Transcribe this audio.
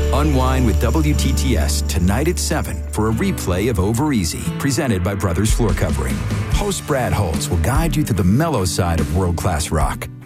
Unwind with WTTS tonight at 7 for a replay of Over Easy, presented by Brothers Floor Covering. Host Brad Holtz will guide you through the mellow side of world-class rock